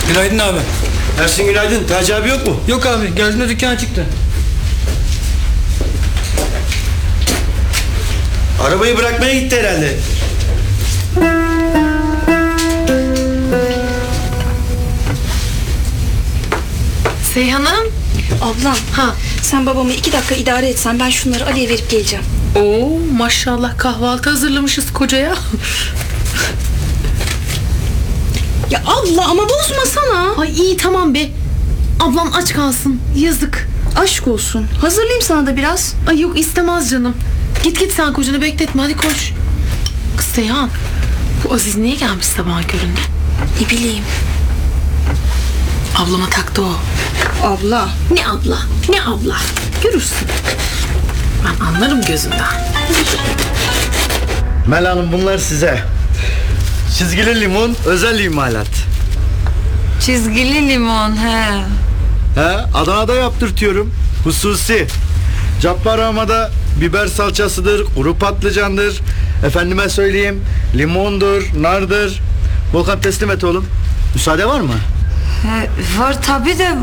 Günaydın abi. Ersin günaydın. Taci abi yok mu? Yok abi, geldiğinde dükkana çıktı. Arabayı bırakmaya gitti herhalde. Seyhan'ım. Ablam, Ha. sen babamı 2 dakika idare etsen ben şunları Ali'ye verip geleceğim. Oo, maşallah kahvaltı hazırlamışız kocaya. Ya abla ama bozmasana. Ay iyi tamam be. Ablam aç kalsın. Yazık. Aşk olsun. Hazırlayayım sana da biraz. Ay yok istemez canım. Git sen kocanı bekletme hadi koş. Kız Seyhan. Bu Aziz niye gelmiş sabahın köründe? Ne bileyim. Ablama taktı o. Abla. Ne abla? Ne abla? Görürsün. Ben anlarım gözünden. Mel Hanım bunlar size. Çizgili limon özel imalat. Çizgili limon he. He, Adana'da yaptırtıyorum. Hususi. Cabbarahma'da biber salçasıdır, kuru patlıcandır. Efendime söyleyeyim, limondur, nardır. Volkan teslim et oğlum. Müsaade var mı? Var tabi de